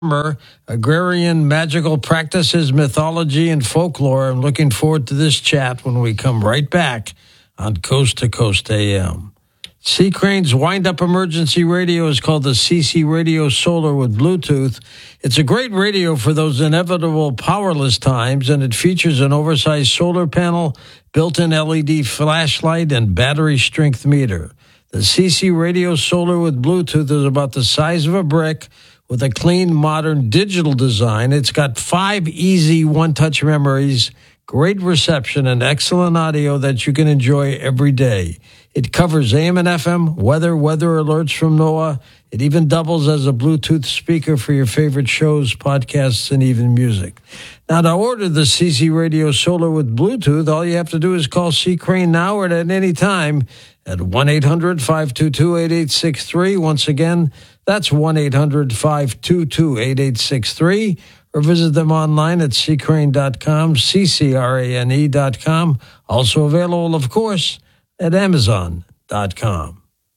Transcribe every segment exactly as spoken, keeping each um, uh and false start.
Agrarian magical practices, mythology, and folklore. I'm looking forward to this chat when we come right back on Coast to Coast A M. Sea Crane's wind-up emergency radio is called the C C Radio Solar with Bluetooth. It's a great radio for those inevitable powerless times, and it features an oversized solar panel, built-in L E D flashlight, and battery strength meter. The C C Radio Solar with Bluetooth is about the size of a brick, with a clean, modern digital design. It's got five easy one-touch memories, great reception, and excellent audio that you can enjoy every day. It covers A M and F M, weather, weather alerts from NOAA. It even doubles as a Bluetooth speaker for your favorite shows, podcasts, and even music. Now, to order the C C Radio Solar with Bluetooth, all you have to do is call Sea Crane now or at any time at one eight hundred, five two two, eight eight six three. Once again, that's one eight hundred, five two two, eight eight six three, or visit them online at c crane dot com, C C R A N E dot com. Also available, of course, at amazon dot com.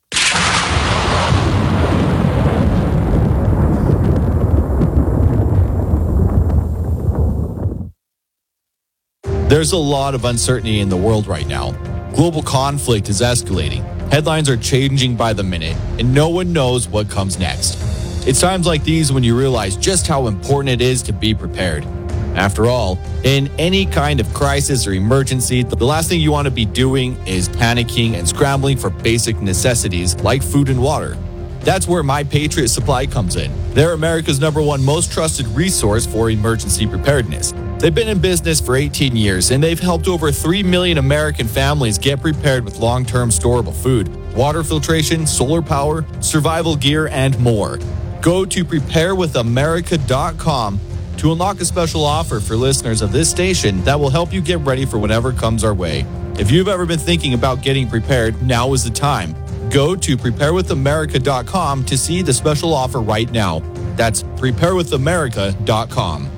There's a lot of uncertainty in the world right now. Global conflict is escalating. Headlines are changing by the minute, and no one knows what comes next. It's times like these when you realize just how important it is to be prepared. After all, in any kind of crisis or emergency, the last thing you want to be doing is panicking and scrambling for basic necessities like food and water. That's where My Patriot Supply comes in. They're America's number one most trusted resource for emergency preparedness. They've been in business for eighteen years, and they've helped over three million American families get prepared with long-term storable food, water filtration, solar power, survival gear, and more. Go to prepare with america dot com to unlock a special offer for listeners of this station that will help you get ready for whatever comes our way. If you've ever been thinking about getting prepared, now is the time. Go to prepare with america dot com to see the special offer right now. That's prepare with america dot com.